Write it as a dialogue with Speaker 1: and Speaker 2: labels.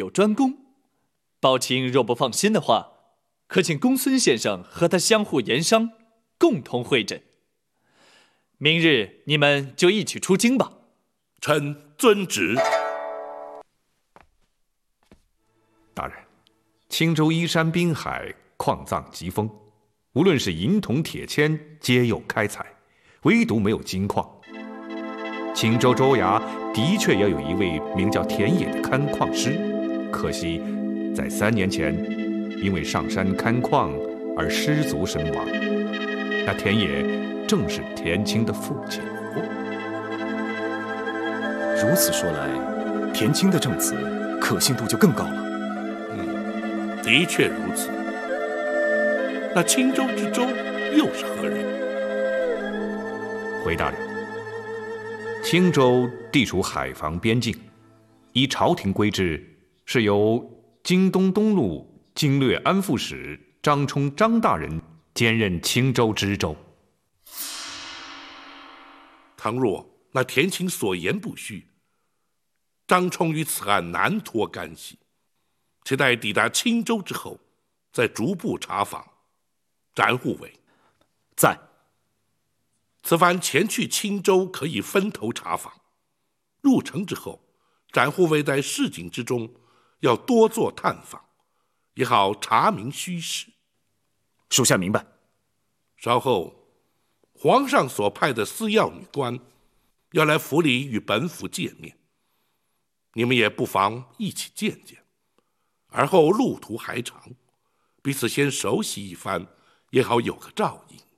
Speaker 1: 有专攻。包卿若不放心的话，可请公孙先生和他相互研商，共同会诊。明日你们就一起出京吧。
Speaker 2: 臣遵旨。
Speaker 3: 大人，青州依山滨海，矿藏极丰，无论是银铜铁铅，皆有开采，唯独没有金矿。青州州衙的确要有一位名叫田野的勘矿师，可惜在3年前因为上山勘矿而失足身亡。那田野正是田青的父亲。
Speaker 4: 如此说来，田青的证词可信度就更高了。
Speaker 2: 的确如此。那青州之州又是何人？
Speaker 3: 回大人，青州地属海防边境，依朝廷规制，是由京东东路经略安副使张冲张大人兼任青州知州。
Speaker 2: 倘若那田青所言不虚，张冲于此案难脱干系，且待抵达青州之后，再逐步查访。展护卫
Speaker 4: 在。
Speaker 2: 此番前去青州，可以分头查访。入城之后，展护卫在市井之中要多做探访，也好查明虚实。
Speaker 4: 属下明白。
Speaker 2: 稍后，皇上所派的司要女官要来府里与本府见面，你们也不妨一起见见。而后路途还长，彼此先熟悉一番，也好有个照应。